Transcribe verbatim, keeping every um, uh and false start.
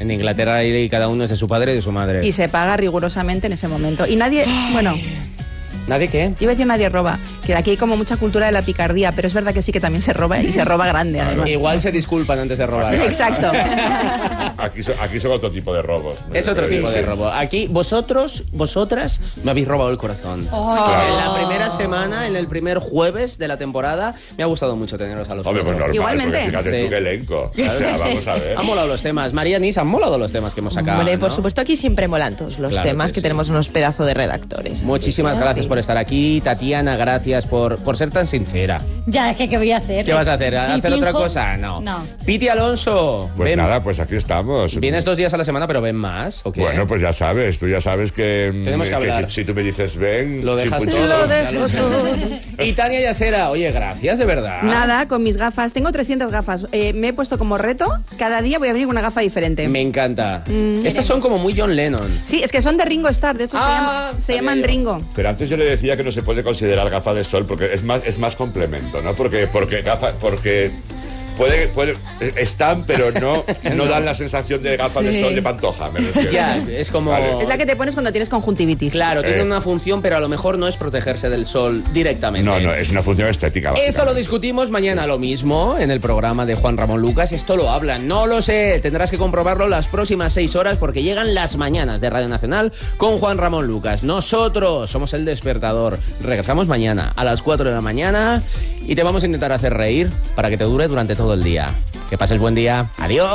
En Inglaterra ahí cada uno es de su padre y de su madre. Y se paga rigurosamente en ese momento. Y nadie, bueno... ¿Nadie qué? Iba a decir nadie roba, que aquí hay como mucha cultura de la picardía, pero es verdad que sí que también se roba y se roba grande, además. Igual se disculpan antes de robar. Exacto. Aquí son, aquí son otro tipo de robos. Es otro Sí, tipo de sí. robo. Aquí vosotros, vosotras, me habéis robado el corazón. Oh. Claro. En la primera semana, en el primer jueves de la temporada, me ha gustado mucho teneros a los Hombre, pues cuatro. normal, Igualmente. porque fíjate Sí. tú qué elenco. Claro O sea, que sí. vamos a ver. Han molado los temas. María Nis, han molado los temas que hemos sacado. Hombre, por ¿no? supuesto, aquí siempre molan todos los Claro temas, que que, sí. tenemos unos pedazos de redactores. Muchísimas Así que, gracias sí. por estar aquí. Tatiana, gracias por, por ser tan sincera. Ya, es que ¿qué voy a hacer? ¿Qué vas a hacer? Si ¿Hacer otra finjo- cosa? No. No. Piti Alonso, Pues ven. nada, pues aquí estamos. Vienes dos días a la semana, pero ven más, ¿o qué? Bueno, pues ya sabes, tú ya sabes que, Tenemos que hablar. si, si tú me dices ven, Lo dejas chimpuchito. todo. Lo ya dejo lo sé. todo. Y Tania Yasera, oye, gracias, de verdad. Nada, con mis gafas. Tengo trescientas gafas. Eh, me he puesto como reto, cada día voy a venir con una gafa diferente. Me encanta. Mm. Estas son como muy John Lennon. Sí, es que son de Ringo Starr, de hecho se, Ah, llama- se sabía llaman yo. Ringo. Pero antes yo le decía que no se puede considerar gafa de sol porque es más, es más complemento, ¿no? Porque, porque gafa, porque puede, puede, están, pero no, no dan la sensación de gafa de Sí. sol de Pantoja, me refiero. Ya, es como... Vale. Es la que te pones cuando tienes conjuntivitis. Claro, tiene Eh. una función, pero a lo mejor no es protegerse del sol directamente. No, no, es una función estética. Esto lo básicamente. discutimos mañana lo mismo en el programa de Juan Ramón Lucas. Esto lo hablan, no lo sé. Tendrás que comprobarlo las próximas seis horas porque llegan las mañanas de Radio Nacional con Juan Ramón Lucas. Nosotros somos El Despertador. Regresamos mañana a las cuatro de la mañana y te vamos a intentar hacer reír para que te dure durante todo el día. Que pases buen día. Adiós.